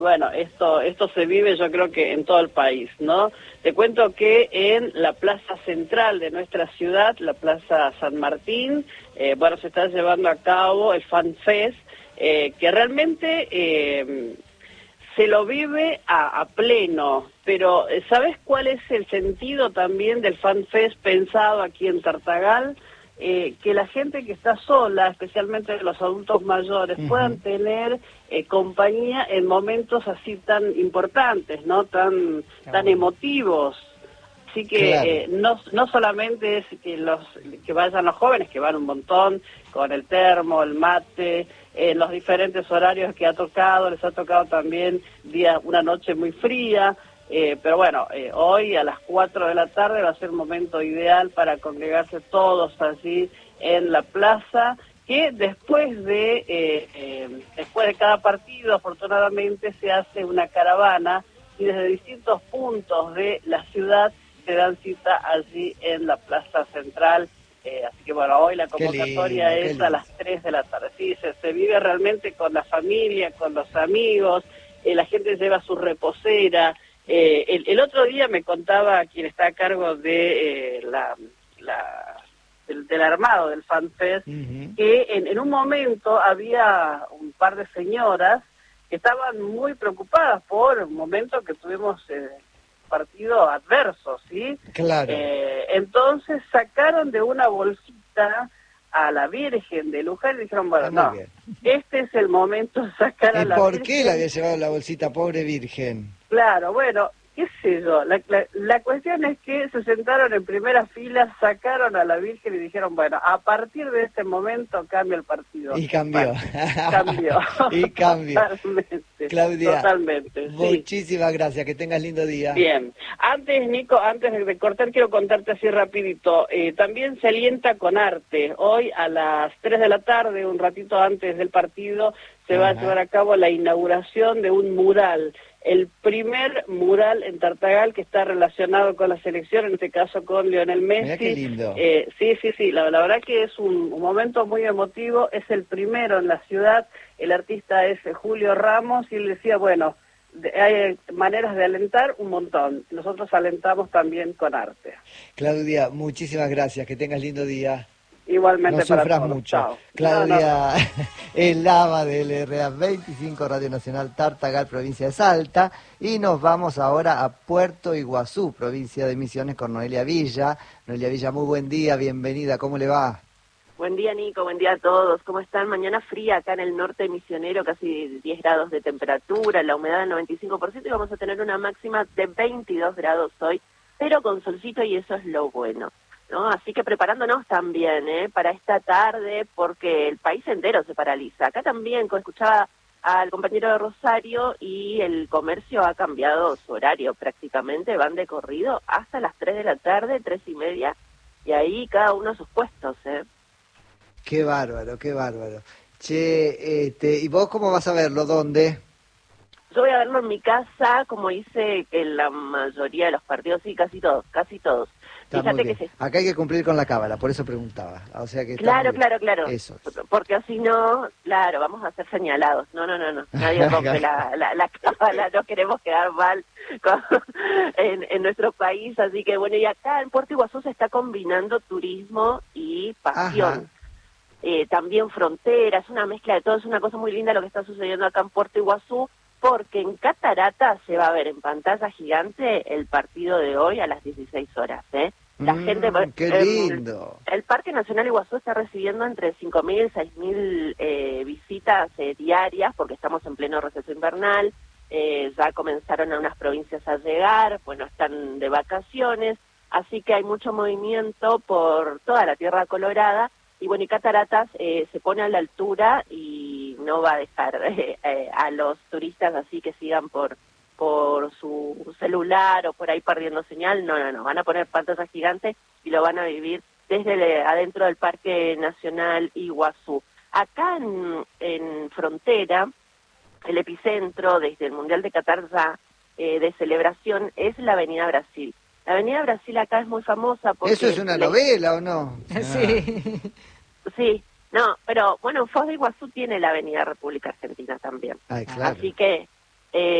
Bueno, esto se vive yo creo que en todo el país, ¿no? Te cuento que en la plaza central de nuestra ciudad, la Plaza San Martín, bueno, se está llevando a cabo el Fan Fest, que realmente se lo vive a pleno, pero ¿sabes cuál es el sentido también del Fan Fest pensado aquí en Tartagal? Que la gente que está sola, especialmente los adultos mayores, puedan tener compañía en momentos así tan importantes, ¿no? Tan emotivos. Así que no solamente es que vayan los jóvenes, que van un montón con el termo, el mate, los diferentes horarios que les ha tocado también una noche muy fría. Pero bueno, hoy a las 4 de la tarde va a ser un momento ideal para congregarse todos allí en la plaza, que después de cada partido, afortunadamente, se hace una caravana y desde distintos puntos de la ciudad se dan cita allí en la plaza central. Así que bueno, hoy la convocatoria es a las 3 de la tarde. Sí, se vive realmente con la familia, con los amigos, la gente lleva su reposera. El otro día me contaba quien está a cargo de del armado del FanFest, que en un momento había un par de señoras que estaban muy preocupadas por un momento que tuvimos partido adverso, ¿sí? Claro. Entonces sacaron de una bolsita a la Virgen de Luján y dijeron, bueno, no, este es el momento de sacar a la Virgen. ¿Y por qué le había llevado la bolsita, pobre Virgen? Claro, bueno, qué sé yo, la cuestión es que se sentaron en primera fila, sacaron a la Virgen y dijeron, bueno, a partir de este momento cambia el partido. Y cambió. Bueno, cambió. Y cambió. Totalmente. Claudia, totalmente, muchísimas gracias, que tengas lindo día. Bien, Nico, antes de cortar quiero contarte así rapidito, también se alienta con arte. Hoy a las 3 de la tarde, un ratito antes del partido, se va a llevar a cabo la inauguración de un mural. El primer mural en Tartagal que está relacionado con la selección, en este caso con Lionel Messi. Mirá qué lindo. Sí, la verdad que es un momento muy emotivo, es el primero en la ciudad, el artista es Julio Ramos y él decía, bueno, hay maneras de alentar un montón, nosotros alentamos también con arte. Claudia, muchísimas gracias, que tengas lindo día. Igualmente no para sufras todos. mucho. Chao. Claudia el Lava del RA 25, Radio Nacional Tartagal, provincia de Salta. Y nos vamos ahora a Puerto Iguazú, provincia de Misiones, con Noelia Villa. Noelia Villa, muy buen día, bienvenida, ¿cómo le va? Buen día, Nico, buen día a todos. ¿Cómo están? Mañana fría acá en el norte misionero, casi 10 grados de temperatura, la humedad del 95% y vamos a tener una máxima de 22 grados hoy, pero con solcito y eso es lo bueno, ¿no? Así que preparándonos también para esta tarde, porque el país entero se paraliza. Acá también, como escuchaba al compañero de Rosario, y el comercio ha cambiado su horario prácticamente, van de corrido hasta las 3 de la tarde, 3:30, y ahí cada uno a sus puestos, Qué bárbaro, qué bárbaro. Che, ¿y vos cómo vas a verlo? ¿Dónde? Yo voy a verlo en mi casa, como hice en la mayoría de los partidos, sí, casi todos. Fíjate que acá hay que cumplir con la cábala, por eso preguntaba. O sea que claro. Eso. Porque si no, claro, vamos a ser señalados. No. Nadie rompe la cábala, no queremos quedar mal en nuestro país. Así que bueno, y acá en Puerto Iguazú se está combinando turismo y pasión. También fronteras, una mezcla de todo, es una cosa muy linda lo que está sucediendo acá en Puerto Iguazú, porque en Catarata se va a ver en pantalla gigante el partido de hoy a las 16 horas, La gente, ¡qué lindo! El Parque Nacional Iguazú está recibiendo entre 5.000 y 6.000 visitas diarias, porque estamos en pleno receso invernal, ya comenzaron a unas provincias a llegar, bueno, están de vacaciones, así que hay mucho movimiento por toda la Tierra Colorada. Y bueno, y Cataratas se pone a la altura y no va a dejar a los turistas así que sigan por su celular o por ahí perdiendo señal. No, van a poner pantallas gigantes y lo van a vivir desde adentro del Parque Nacional Iguazú. Acá en Frontera, el epicentro desde el Mundial de Qatar de celebración es la Avenida Brasil. La Avenida Brasil acá es muy famosa porque... ¿Eso es una novela o no? Sí, no, pero bueno, Foz de Iguazú tiene la Avenida República Argentina también. Ay, claro. Así que